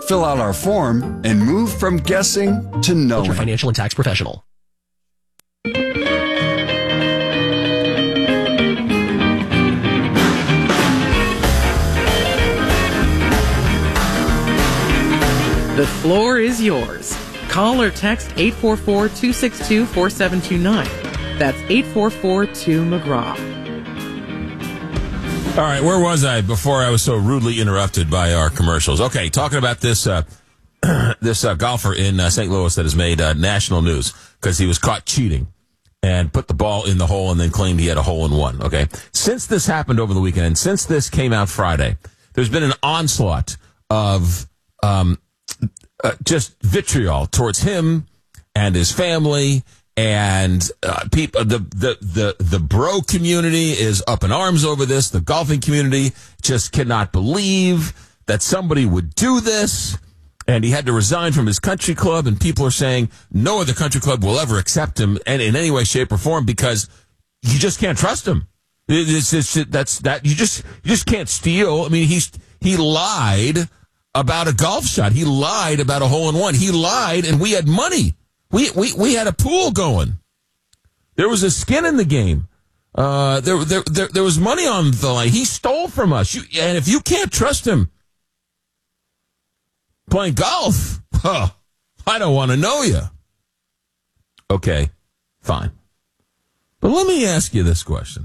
Fill out our form and move from guessing to knowing. Your financial and tax professional. The floor is yours. Call or text 844-262-4729. That's 844-2-McGraw. All right, where was I before I was so rudely interrupted by our commercials? Okay, talking about this this golfer in St. Louis that has made national news because he was caught cheating and put the ball in the hole and then claimed he had a hole-in-one, okay? Since this happened over the weekend and since this came out Friday, there's been an onslaught of just vitriol towards him and his family, and people. The bro community is up in arms over this. The golfing community just cannot believe that somebody would do this, and he had to resign from his country club. And people are saying no other country club will ever accept him in any way, shape, or form because you just can't trust him. You just can't steal. I mean, he lied about a golf shot. He lied about a hole-in-one. He lied, and we had money. We had a pool going. There was a skin in the game. There was money on the line. He stole from us. And if you can't trust him playing golf, I don't want to know you. Okay, fine. But let me ask you this question.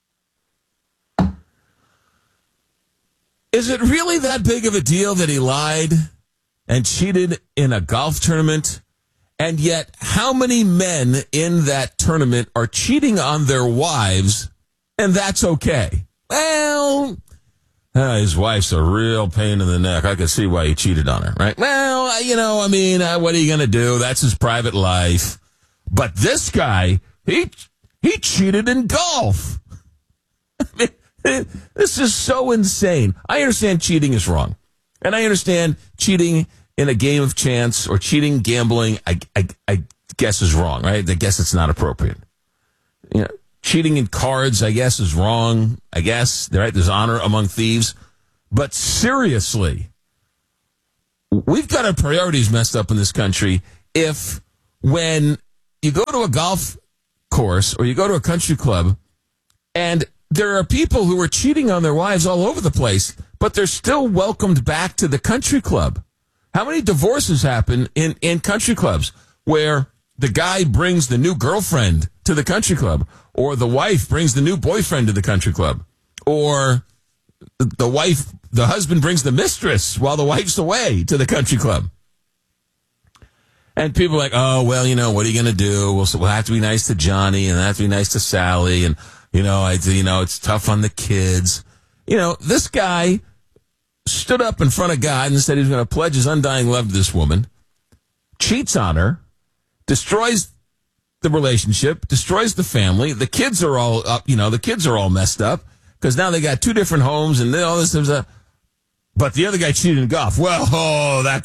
Is it really that big of a deal that he lied and cheated in a golf tournament? And yet, how many men in that tournament are cheating on their wives, and that's okay? Well, his wife's a real pain in the neck. I can see why he cheated on her, right? Well, what are you going to do? That's his private life. But this guy, he cheated in golf. I mean, this is so insane. I understand cheating is wrong. And I understand cheating in a game of chance or cheating, gambling, I guess is wrong, right? I guess it's not appropriate. You know, cheating in cards, I guess, is wrong. I guess, right? There's honor among thieves. But seriously, we've got our priorities messed up in this country if when you go to a golf course or you go to a country club and there are people who are cheating on their wives all over the place, but they're still welcomed back to the country club. How many divorces happen in country clubs where the guy brings the new girlfriend to the country club, or the wife brings the new boyfriend to the country club, or the husband brings the mistress while the wife's away to the country club? And people are like, oh, well, what are you going to do? We'll have to be nice to Johnny and have to be nice to Sally. And, it's tough on the kids. This guy stood up in front of God and said he was going to pledge his undying love to this woman, cheats on her, destroys the relationship, destroys the family. The kids are all up, the kids are all messed up because now they got two different homes and all this stuff. But the other guy cheated in golf. Well, that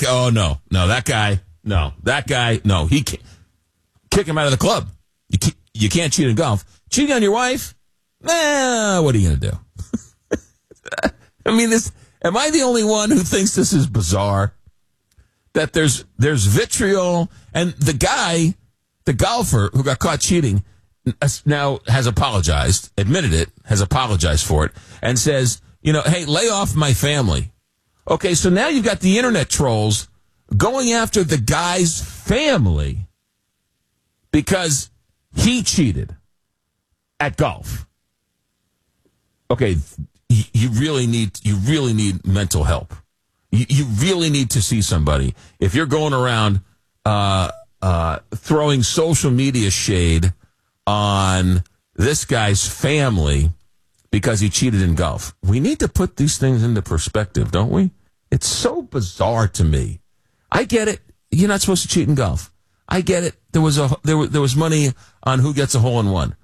guy, he can't. Kick him out of the club. You can't cheat in golf. Cheating on your wife? What are you going to do? I mean, am I the only one who thinks this is bizarre? That there's vitriol, and the golfer who got caught cheating now has apologized, admitted it, has apologized for it, and says, hey, lay off my family. Okay, so now you've got the internet trolls going after the guy's family because he cheated at golf. Okay, you really need mental help. You really need to see somebody. If you're going around throwing social media shade on this guy's family because he cheated in golf, we need to put these things into perspective, don't we? It's so bizarre to me. I get it. You're not supposed to cheat in golf. I get it. There was money on who gets a hole-in-one.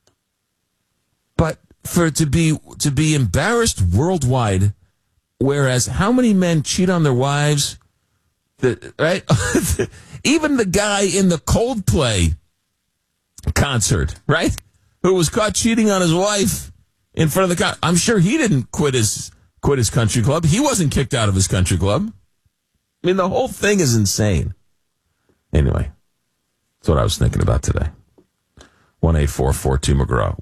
But for it to be embarrassed worldwide, whereas how many men cheat on their wives? Right? Even the guy in the Coldplay concert, right, who was caught cheating on his wife in front of the I'm sure he didn't quit his country club. He wasn't kicked out of his country club. mean, the whole thing is insane. Anyway, that's what I was thinking about today. 1-844-2-McGraw.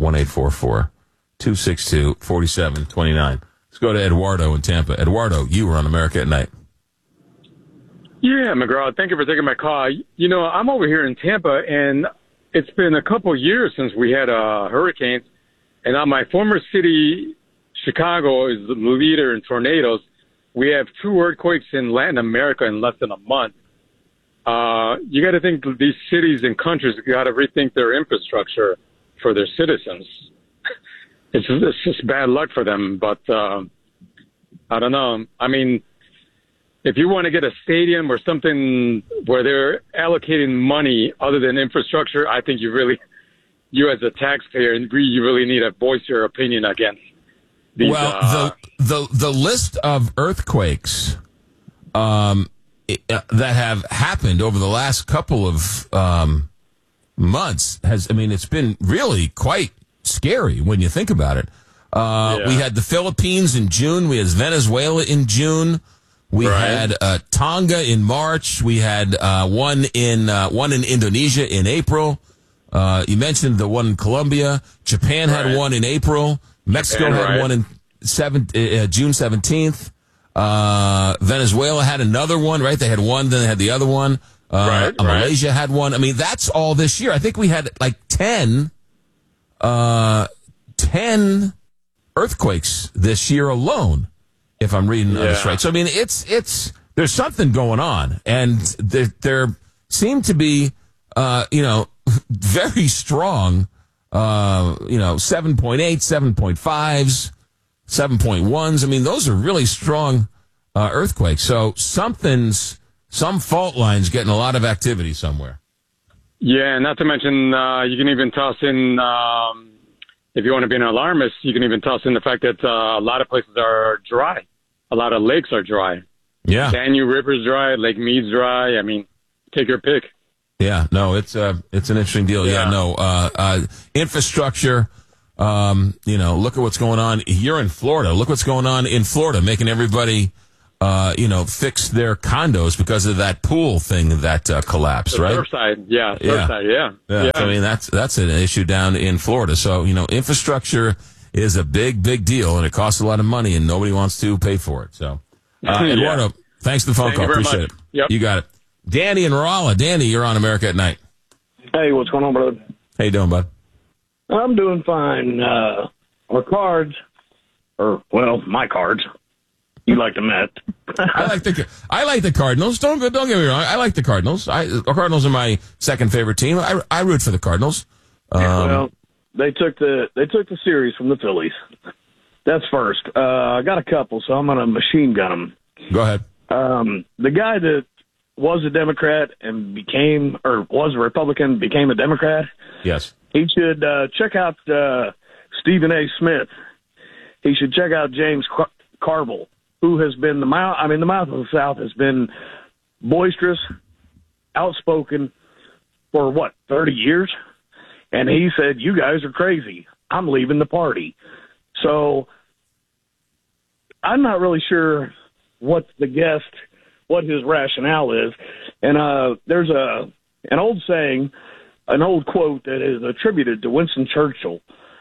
1-844-262-4729. Let's go to Eduardo in Tampa. Eduardo, you were on America at Night. Yeah, McGraw, thank you for taking my call. You know, I'm over here in Tampa, and it's been a couple of years since we had hurricanes. And my former city, Chicago, is the leader in tornadoes. We have 2 earthquakes in Latin America in less than a month. You got to think these cities and countries got to rethink their infrastructure for their citizens. It's just bad luck for them, but I don't know. I mean, if you want to get a stadium or something where they're allocating money other than infrastructure, I think you as a taxpayer, you really need to voice your opinion against these. Well, the list of earthquakes that have happened over the last couple of months it's been really quite scary when you think about it. We had the Philippines in June. We had Venezuela in June. We had Tonga in March. We had one in Indonesia in April. You mentioned the one in Colombia. Japan had one in April. Mexico had one in June 17th. Venezuela had another one, right? They had one, then they had the other one. Malaysia had one. I mean, that's all this year. I think we had like 10 earthquakes this year alone, if I'm reading this right. So, I mean, it's there's something going on, and there seem to be, very strong, 7.8, 7.5s, 7.1s. I mean, those are really strong earthquakes. So some fault lines getting a lot of activity somewhere. Yeah, not to mention, you can even toss in, if you want to be an alarmist, you can even toss in the fact that a lot of places are dry. A lot of lakes are dry. Yeah. Danube River's dry, Lake Mead's dry. I mean, take your pick. Yeah, no, it's an interesting deal. Infrastructure, look at what's going on. You're in Florida. Look what's going on in Florida, making everybody, fix their condos because of that pool thing that collapsed, right? Surfside, Surfside, yeah. I mean, that's an issue down in Florida. So, infrastructure is a big, big deal, and it costs a lot of money, and nobody wants to pay for it. So, Eduardo, thanks for the phone call. Appreciate it. Yep. You got it. Danny in Rolla. Danny, you're on America at Night. Hey, what's going on, brother? How you doing, bud? I'm doing fine. Our cards, my cards. You like the Mets. I like the Cardinals. Don't get me wrong. I like the Cardinals. The Cardinals are my second favorite team. I root for the Cardinals. They took the series from the Phillies. That's first. I got a couple, so I'm gonna machine gun them. Go ahead. The guy that was a Democrat and was a Republican, became a Democrat. Yes. He should check out Stephen A. Smith. He should check out James Carville, who has been the mouth of the South, has been boisterous, outspoken for 30 years? And he said, "You guys are crazy. I'm leaving the party." So I'm not really sure what his rationale is. And there's an old saying, an old quote that is attributed to Winston Churchill.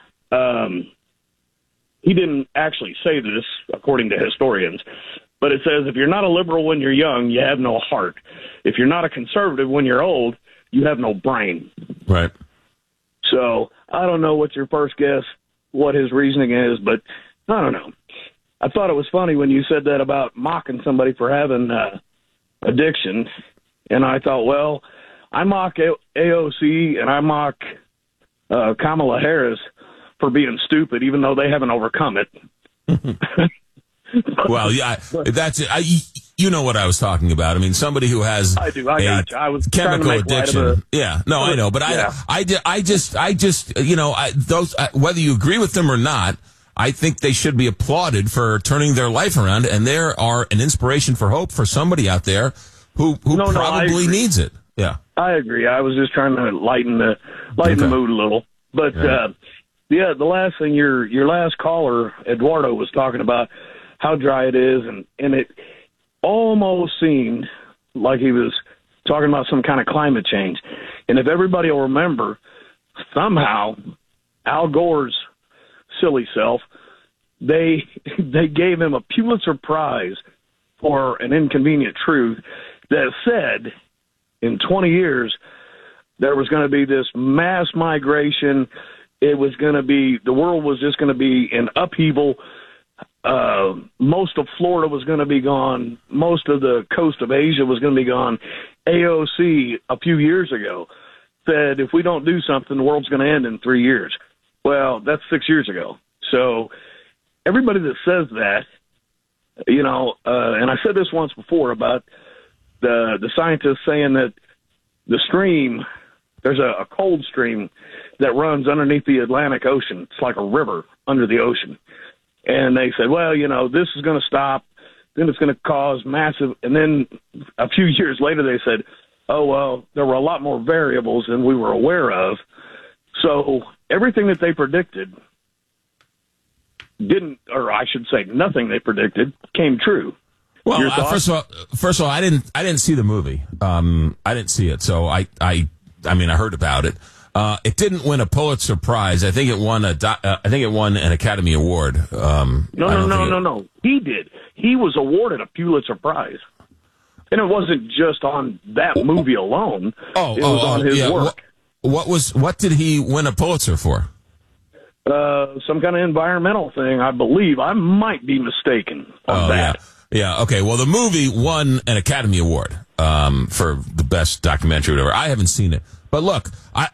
He didn't actually say this, according to historians, but it says, if you're not a liberal when you're young, you have no heart. If you're not a conservative when you're old, you have no brain. Right. So I don't know what your first guess, what his reasoning is, but I don't know. I thought it was funny when you said that about mocking somebody for having addiction, and I thought, well, I mock AOC and I mock Kamala Harris for being stupid, even though they haven't overcome it. Well, yeah, that's it. You know what I was talking about. I mean, somebody who has I got you. I was chemical addiction. Yeah, no, I know, but yeah. I just, whether you agree with them or not, I think they should be applauded for turning their life around, and they are an inspiration for hope for somebody out there who probably needs it. Yeah, I agree. I was just trying to lighten the mood a little, but the last thing your last caller Eduardo was talking about how dry it is, and it almost seemed like he was talking about some kind of climate change. And if everybody will remember, somehow Al Gore's silly self, they gave him a Pulitzer Prize for an inconvenient truth that said in 20 years there was going to be this mass migration. It was going to be, the world was just going to be in upheaval. Most of Florida was going to be gone. Most of the coast of Asia was going to be gone. AOC a few years ago said if we don't do something, the world's going to end in 3 years. Well, that's 6 years ago. So everybody that says that, and I said this once before about the scientists saying that the stream, there's a cold stream that runs underneath the Atlantic Ocean. It's like a river under the ocean. And they said, well, this is going to stop. Then it's going to cause massive. And then a few years later, they said, oh, well, there were a lot more variables than we were aware of. So everything that they predicted didn't, or I should say nothing they predicted came true. Well, first of all, I didn't see the movie. I didn't see it. So I mean, I heard about it. It didn't win a Pulitzer Prize. I think it won an Academy Award. No. He did. He was awarded a Pulitzer Prize, and it wasn't just on that movie alone. It was on his work. What did he win a Pulitzer for? Some kind of environmental thing, I believe. I might be mistaken on that. Yeah. Okay. Well, the movie won an Academy Award for the best documentary, or whatever. I haven't seen it. But look,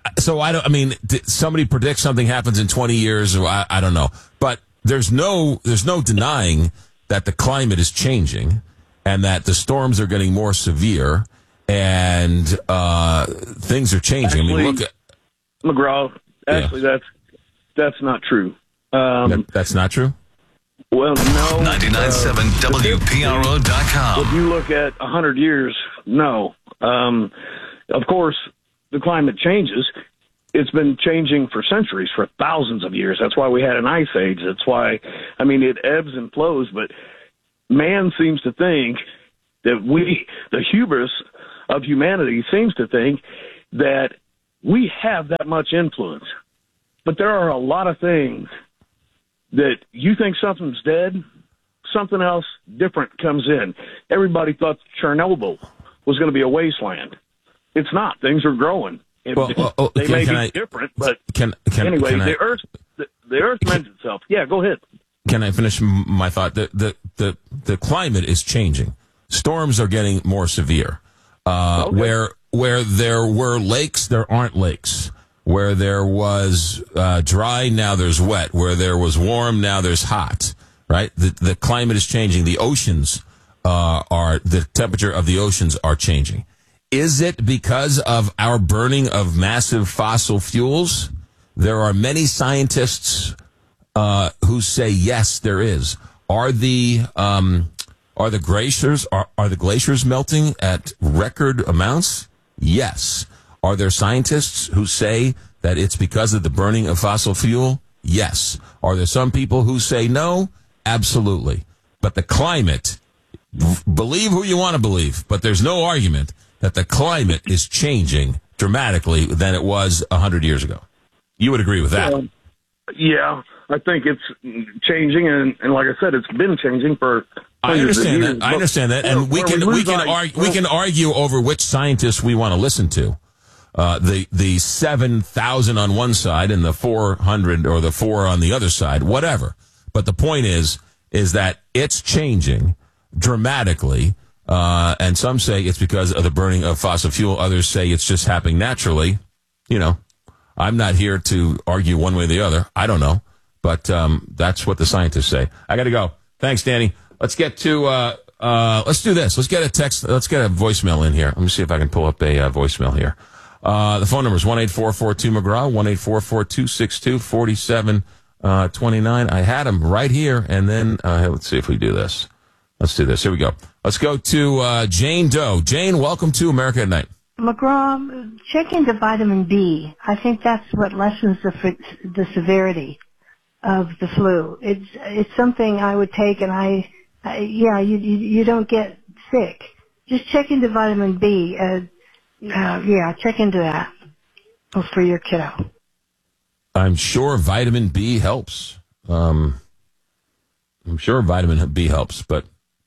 did somebody predict something happens in 20 years? Or I don't know. But there's no denying that the climate is changing and that the storms are getting more severe and things are changing. Actually, I mean, look at McGraw. Actually, that's not true. That's not true? Well, no. 99.7 WPRO.com. If you look at 100 years, no. Of course, the climate changes. It's been changing for centuries, for thousands of years. That's why we had an ice age. That's why, it ebbs and flows. But man seems to think that the hubris of humanity seems to think that we have that much influence. But there are a lot of things that you think something's dead, something else different comes in. Everybody thought Chernobyl was going to be a wasteland. It's not. Things are growing. They may be different, but anyway, the Earth mends itself. Yeah, go ahead. Can I finish my thought? The climate is changing. Storms are getting more severe. Okay. Where there were lakes, there aren't lakes. Where there was dry, now there's wet. Where there was warm, now there's hot. Right? The climate is changing. The oceans the temperature of the oceans are changing. Is it because of our burning of massive fossil fuels? There are many scientists who say yes, there is. Are the glaciers melting at record amounts? Yes. Are there scientists who say that it's because of the burning of fossil fuel? Yes. Are there some people who say no? Absolutely. But the climate, believe who you want to believe, but there's no argument that the climate is changing dramatically than it was 100 years ago. You would agree with that? Yeah, I think it's changing, and like I said, it's been changing for hundreds of years. I understand that, and we can argue over which scientists we want to listen to. The 7,000 on one side and the 400 or the 4 on the other side, whatever. But the point is that it's changing dramatically. And some say it's because of the burning of fossil fuel. Others say it's just happening naturally. I'm not here to argue one way or the other. I don't know. But that's what the scientists say. I got to go. Thanks, Danny. Let's get to, let's do this. Let's get a text. Let's get a voicemail in here. Let me see if I can pull up a voicemail here. The phone number is 1-844-2-McGraw, 1-844-262-4729. I had them right here. And then, let's see if we do this. Let's do this. Here we go. Let's go to Jane Doe. Jane, welcome to America at Night. McGraw, check into vitamin B. I think that's what lessens the severity of the flu. It's something I would take, and you don't get sick. Just check into vitamin B. Check into that for your kiddo. I'm sure vitamin B helps. I'm sure vitamin B helps, but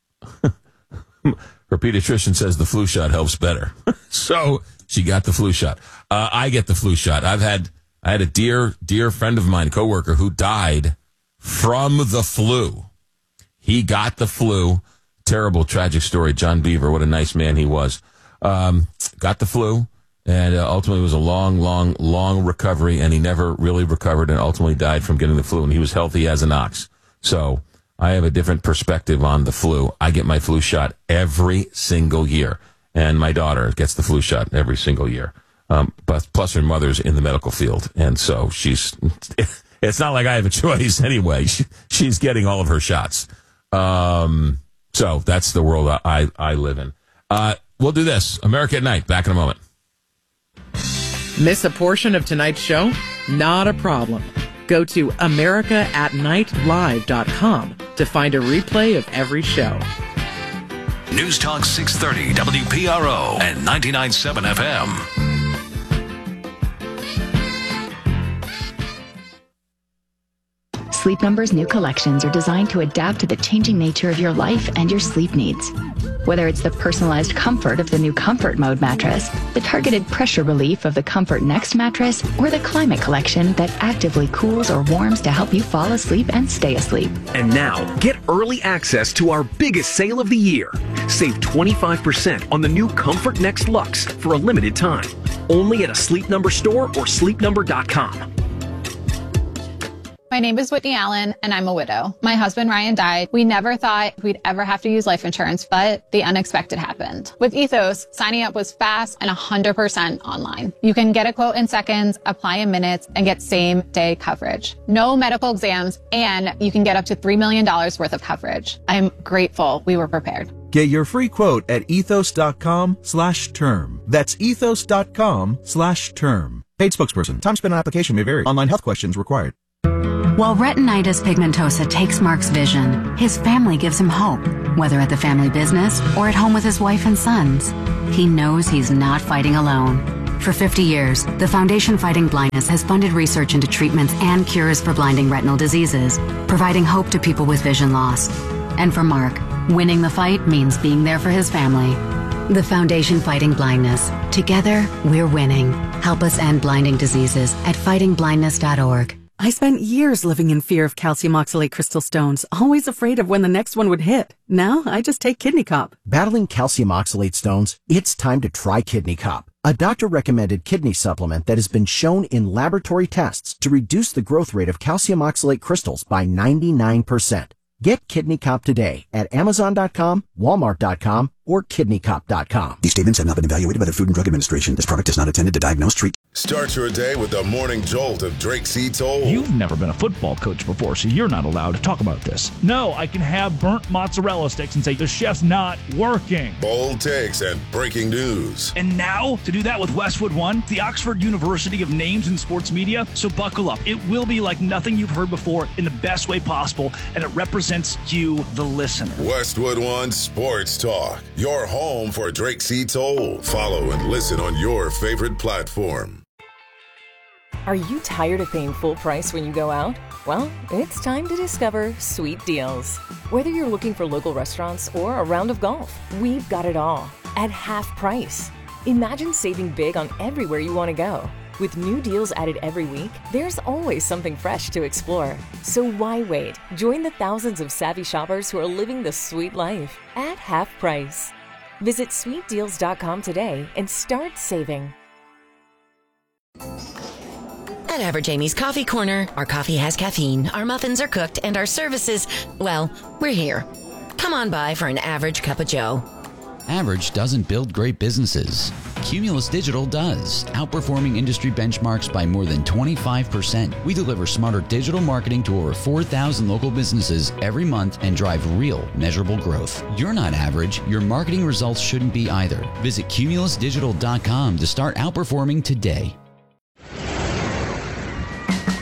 her pediatrician says the flu shot helps better. So she got the flu shot. I get the flu shot. I had a dear friend of mine, coworker, who died from the flu. He got the flu. Terrible, tragic story. John Beaver, what a nice man he was. Got the flu, and ultimately it was a long recovery, and he never really recovered and ultimately died from getting the flu, and he was healthy as an ox. So I have a different perspective on the flu. I get my flu shot every single year, and my daughter gets the flu shot every single year. Plus her mother's in the medical field, and so it's not like I have a choice anyway. She's getting all of her shots. So that's the world I live in. We'll do this. America at Night. Back in a moment. Miss a portion of tonight's show? Not a problem. Go to AmericaAtNightLive.com to find a replay of every show. News Talk 630 WPRO and 99.7 FM. Sleep Number's new collections are designed to adapt to the changing nature of your life and your sleep needs. Whether it's the personalized comfort of the new Comfort Mode mattress, the targeted pressure relief of the Comfort Next mattress, or the Climate Collection that actively cools or warms to help you fall asleep and stay asleep. And now, get early access to our biggest sale of the year. Save 25% on the new Comfort Next Luxe for a limited time. Only at a Sleep Number store or sleepnumber.com. My name is Whitney Allen, and I'm a widow. My husband, Ryan, died. We never thought we'd ever have to use life insurance, but the unexpected happened. With Ethos, signing up was fast and 100% online. You can get a quote in seconds, apply in minutes, and get same-day coverage. No medical exams, and you can get up to $3 million worth of coverage. I'm grateful we were prepared. Get your free quote at ethos.com/term. That's ethos.com/term. Paid spokesperson. Time spent on application may vary. Online health questions required. While retinitis pigmentosa takes Mark's vision, his family gives him hope, whether at the family business or at home with his wife and sons. He knows he's not fighting alone. For 50 years, the Foundation Fighting Blindness has funded research into treatments and cures for blinding retinal diseases, providing hope to people with vision loss. And for Mark, winning the fight means being there for his family. The Foundation Fighting Blindness. Together, we're winning. Help us end blinding diseases at fightingblindness.org. I spent years living in fear of calcium oxalate crystal stones, always afraid of when the next one would hit. Now, I just take Kidney Cop. Battling calcium oxalate stones? It's time to try Kidney Cop, a doctor-recommended kidney supplement that has been shown in laboratory tests to reduce the growth rate of calcium oxalate crystals by 99%. Get Kidney Cop today at Amazon.com, Walmart.com, or KidneyCop.com. These statements have not been evaluated by the Food and Drug Administration. This product is not intended to diagnose, treat. Start your day with the morning jolt of Drake C. Toll. You've never been a football coach before, so you're not allowed to talk about this. No, I can have burnt mozzarella sticks and say the chef's not working. Bold takes and breaking news. And now, to do that with Westwood One, the Oxford University of Names in Sports Media. So buckle up. It will be like nothing you've heard before in the best way possible, and it represents you, the listener. Westwood One Sports Talk. Your home for Drake C. Toll. Follow and listen on your favorite platform. Are you tired of paying full price when you go out? Well, it's time to discover Sweet Deals. Whether you're looking for local restaurants or a round of golf, we've got it all at half price. Imagine saving big on everywhere you want to go. With new deals added every week, there's always something fresh to explore. So why wait? Join the thousands of savvy shoppers who are living the sweet life at half price. Visit sweetdeals.com today and start saving. At Average Amy's Coffee Corner, our coffee has caffeine, our muffins are cooked, and our services, well, we're here. Come on by for an average cup of joe. Average doesn't build great businesses. Cumulus Digital does, outperforming industry benchmarks by more than 25%. We deliver smarter digital marketing to over 4,000 local businesses every month and drive real, measurable growth. You're not average. Your marketing results shouldn't be either. Visit cumulusdigital.com to start outperforming today.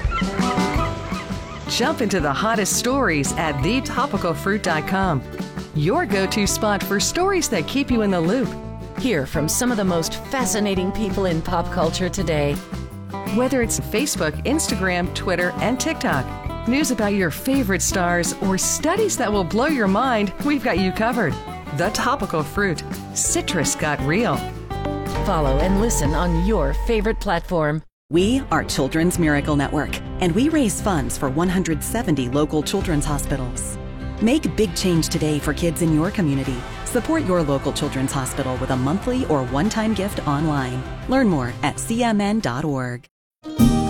Jump into the hottest stories at thetopicalfruit.com. your go-to spot for stories that keep you in the loop. Hear from some of the most fascinating people in pop culture today. Whether it's Facebook, Instagram, Twitter, and TikTok, news about your favorite stars, or studies that will blow your mind, we've got you covered. The Topical Fruit. Citrus got real. Follow and listen on your favorite platform. We are Children's Miracle Network, and we raise funds for 170 local children's hospitals. Make big change today for kids in your community. Support your local children's hospital with a monthly or one-time gift online. Learn more at cmn.org.